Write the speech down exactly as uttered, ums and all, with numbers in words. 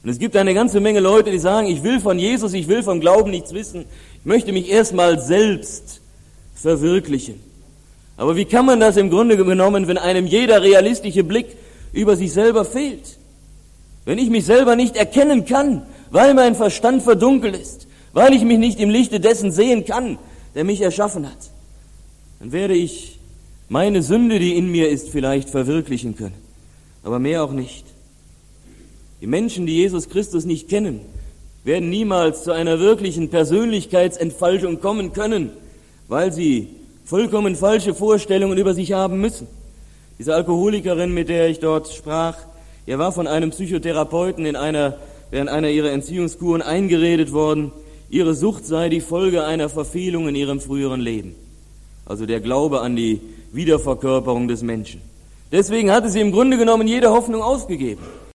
Und es gibt eine ganze Menge Leute, die sagen, ich will von Jesus, ich will vom Glauben nichts wissen, ich möchte mich erstmal selbst verwirklichen. Aber wie kann man das im Grunde genommen, wenn einem jeder realistische Blick über sich selber fehlt? Wenn ich mich selber nicht erkennen kann, weil mein Verstand verdunkelt ist, weil ich mich nicht im Lichte dessen sehen kann, der mich erschaffen hat, dann werde ich meine Sünde, die in mir ist, vielleicht verwirklichen können. Aber mehr auch nicht. Die Menschen, die Jesus Christus nicht kennen, werden niemals zu einer wirklichen Persönlichkeitsentfaltung kommen können, weil sie vollkommen falsche Vorstellungen über sich haben müssen. Diese Alkoholikerin, mit der ich dort sprach, er war von einem Psychotherapeuten in einer, während einer ihrer Entziehungskuren eingeredet worden, ihre Sucht sei die Folge einer Verfehlung in ihrem früheren Leben. Also der Glaube an die Wiederverkörperung des Menschen. Deswegen hatte sie im Grunde genommen jede Hoffnung aufgegeben.